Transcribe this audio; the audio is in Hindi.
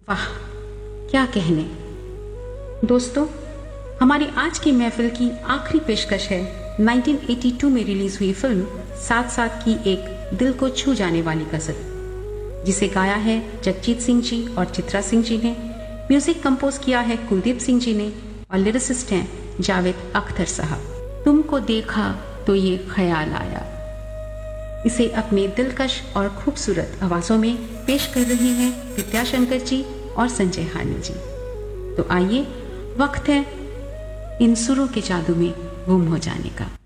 वाह, क्या कहने। दोस्तों, हमारी आज की महफिल की आखिरी पेशकश है 1982 में रिलीज हुई फिल्म साथ साथ की एक दिल को छू जाने वाली गजल, जिसे गाया है जगजीत सिंह जी और चित्रा सिंह जी ने। म्यूजिक कंपोज किया है कुलदीप सिंह जी ने और लिरिसिस्ट हैं जावेद अख्तर साहब। तुमको देखा तो ये ख्याल आया, इसे अपने दिलकश और खूबसूरत आवाजों में पेश कर रहे हैं विद्याशंकर जी और संजय हानी जी। तो आइए, वक्त है इन सुरों के जादू में गुम हो जाने का।